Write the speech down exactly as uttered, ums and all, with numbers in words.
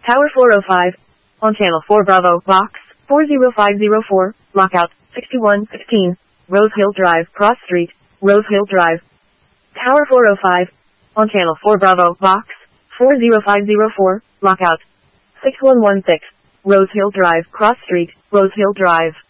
Tower four oh five. On channel four Bravo, box four zero five zero four, lockout sixty-one sixteen, Rose Hill Drive, Cross Street, Rose Hill Drive. Tower four oh five. On channel four Bravo, box four zero five zero four, lockout six one one six, Rose Hill Drive, Cross Street, Rose Hill Drive.